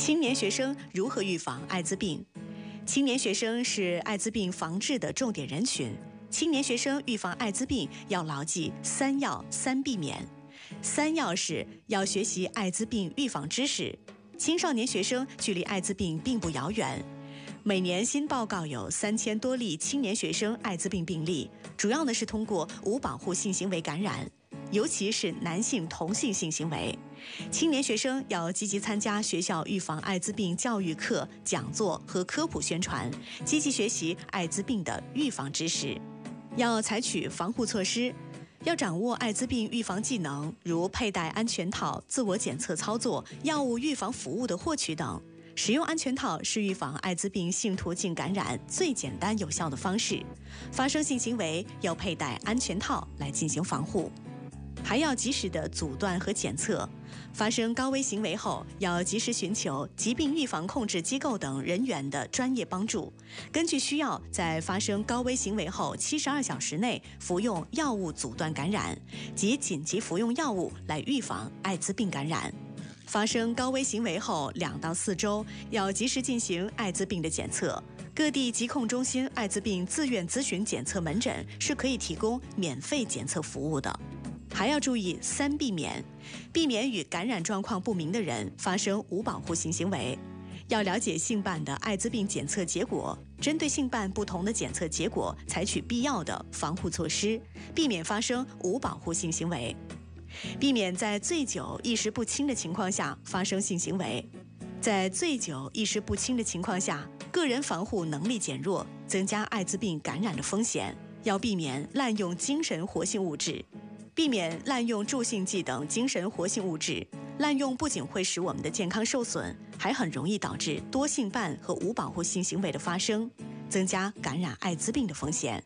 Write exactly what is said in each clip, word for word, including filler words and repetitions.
青年学生如何预防艾滋病？青年学生是艾滋病防治的重点人群。青年学生预防艾滋病要牢记三要三避免。三要是要学习艾滋病预防知识。青少年学生距离艾滋病并不遥远。每年新报告有三千多例青年学生艾滋病病例，主要呢是通过无保护性行为感染，尤其是男性同性性行为。青年学生要积极参加学校预防艾滋病教育课、讲座和科普宣传，积极学习艾滋病的预防知识。要采取防护措施，要掌握艾滋病预防技能，如佩戴安全套、自我检测操作、药物预防服务的获取等。使用安全套是预防艾滋病性途径感染最简单有效的方式。发生性行为要佩戴安全套来进行防护，还要及时的阻断和检测。发生高危行为后，要及时寻求疾病预防控制机构等人员的专业帮助。根据需要，在发生高危行为后七十二小时内服用药物阻断感染及紧急服用药物来预防艾滋病感染。发生高危行为后两到四周，要及时进行艾滋病的检测。各地疾控中心艾滋病自愿咨询检测门诊是可以提供免费检测服务的。还要注意三避免，避免与感染状况不明的人发生无保护性行为。要了解性办的艾滋病检测结果，针对性办不同的检测结果，采取必要的防护措施，避免发生无保护性行为。避免在醉酒意识不清的情况下发生性行为。在醉酒意识不清的情况下，个人防护能力减弱，增加艾滋病感染的风险。要避免滥用精神活性物质，避免滥用助兴剂等精神活性物质。滥用不仅会使我们的健康受损，还很容易导致多性伴和无保护性行为的发生，增加感染艾滋病的风险。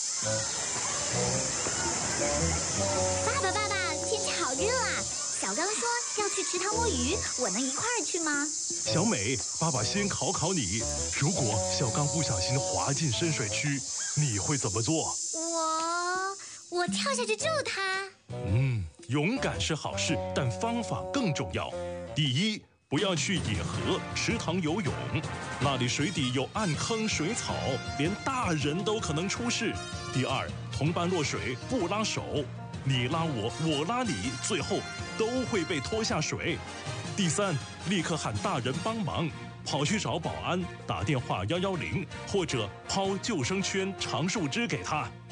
爸爸，爸爸，天气好热啊！小刚说要去池塘摸鱼，我能一块儿去吗？ 小美，爸爸先考考你，如果小刚不小心滑进深水区，你会怎么做？ 我我跳下去救他。 嗯，勇敢是好事，但方法更重要。第一，不要去野河、池塘游泳，那里水底有暗坑、水草，连大人都可能出事。第二，同伴落水不拉手，你拉我，我拉你，最后都会被拖下水。第三，立刻喊大人帮忙，跑去找保安，打电话一一零，或者抛救生圈、长树枝给他。